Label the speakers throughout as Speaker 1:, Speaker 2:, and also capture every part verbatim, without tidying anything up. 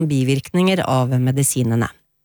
Speaker 1: bivirkninger av medisinene.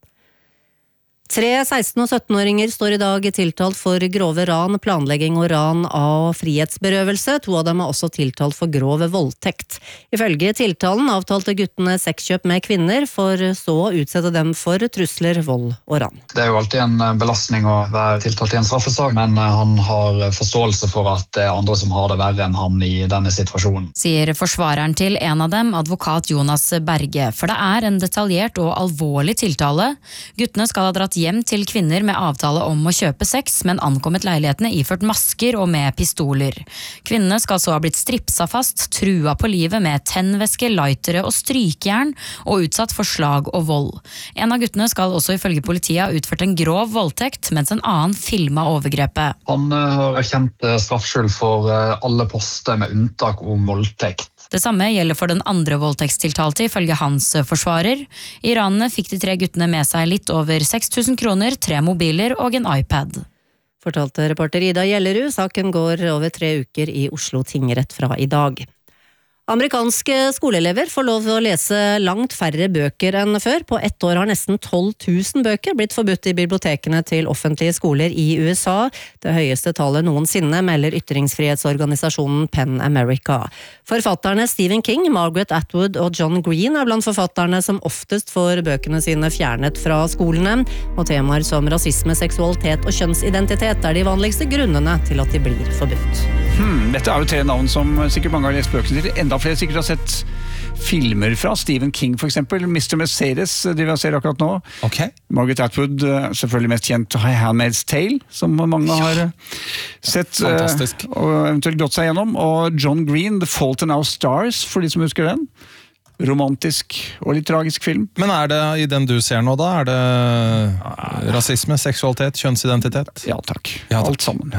Speaker 1: Tre seksten- og sytten-åringer står i dag tiltalt for grove ran, planlegging og ran av frihetsberøvelse. To av dem er også tiltalt for grov voldtekt. Ifølge tiltalen avtalte guttene sexkjøp med kvinner, for så å utsette dem for trusler, vold og ran.
Speaker 2: Det er jo alltid en belastning å være tiltalt i en straffesak, men han har forståelse for at det er andre som har det verre enn han i denne situasjonen.
Speaker 3: Sier forsvareren til en av dem, advokat Jonas Berge, for det er en detaljert og alvorlig tiltale. Guttene skal ha dratt hjem til kvinner med avtale om å kjøpe sex, men ankommet leilighetene iført masker og med pistoler. Kvinnene skal så ha blitt stripsa fast, trua på livet med tennvæske, lightere og strykjern, og utsatt for slag og vold. En av guttene skal også ifølge politiet ha utført en grov voldtekt, mens en annen filma overgrepet.
Speaker 2: Han har erkjent straffskyld for alle poster med unntak om voldtekt.
Speaker 3: Det samme gjelder for den andre voldtektstiltalte ifølge hans forsvarer. I ranene fikk de tre guttene med seg litt over seks tusen kroner, tre mobiler og en iPad.
Speaker 1: Fortalte reporter Ida Gjellerud, saken går over tre uker i Oslo tingrett fra i dag. Amerikanske skoleelever får lov til å lese langt færre bøker enn før. På ett år har nesten tolv tusen bøker blitt forbudt i bibliotekene til offentlige skoler i U S A. Det høyeste tallet noensinne, melder ytringsfrihetsorganisasjonen PEN America. Forfatterne Stephen King, Margaret Atwood og John Green er blant forfatterne som oftest får bøkene sine fjernet fra skolene. Og temaer som rasisme, seksualitet og kjønnsidentitet er de vanligste grunnene til at de blir forbudt.
Speaker 4: Hmm, dette er jo tre navn som sikkert mange har lest bøkene til. Enda flere sikkert har sett filmer fra Stephen King for eksempel. mister Mercedes driver jeg ser akkurat nå.
Speaker 5: Okay.
Speaker 4: Margaret Atwood, selvfølgelig mest kjent Handmaid's Tale, som mange ja. har sett
Speaker 5: Fantastisk.
Speaker 4: og eventuelt gått seg gjennom. Og John Green, The Fault in Our Stars, for de som husker den. Romantisk og litt tragisk film.
Speaker 5: Men er det i den du ser nå da? Er det rasisme, seksualitet, kjønnsidentitet?
Speaker 4: Ja takk,
Speaker 5: ja, takk.
Speaker 4: alt sammen.
Speaker 5: Ja.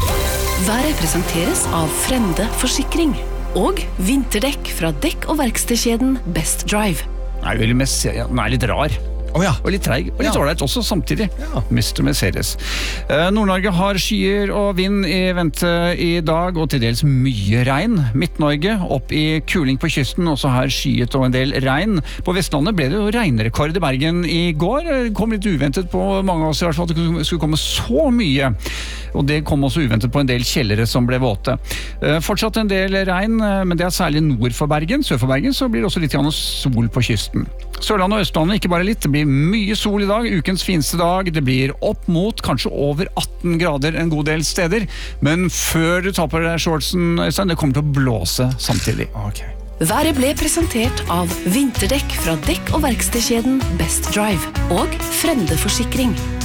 Speaker 6: Været presenteres av Frende Forsikring og vinterdekk fra dekk- og verkstedkjeden Best Drive.
Speaker 4: Nei, vel mest, ja, den er litt rar.
Speaker 5: Oh, ja.
Speaker 4: Og litt treig, og litt
Speaker 5: ja.
Speaker 4: ålreit også samtidig.
Speaker 5: Ja.
Speaker 4: mister Mercedes. Eh, Nord-Norge har skyer og vind i vente i dag, og til dels mye regn. Midt-Norge opp i kuling på kysten, også her skyet og en del regn. På Vestlandet ble det jo regnrekord i Bergen i går. Det kom litt uventet på mange av oss i hvert fall, at det skulle komme så mye. Og det kom også uventet på en del kjellere som ble våte. Eh, fortsatt en del regn, men det er særlig nord for Bergen. Sør for Bergen så blir det også litt sol på kysten. Sørlandet og Østlandet, ikke bare litt, det blir mye sol i dag, ukens fineste dag. Det blir opp mot kanskje over atten grader en god del steder. Men før du tar på deg shortsen, Øystein, det kommer til å blåse samtidig.
Speaker 5: Okay.
Speaker 6: Været ble presentert av vinterdekk fra dekk- og verkstedkjeden Best Drive og Frende Forsikring.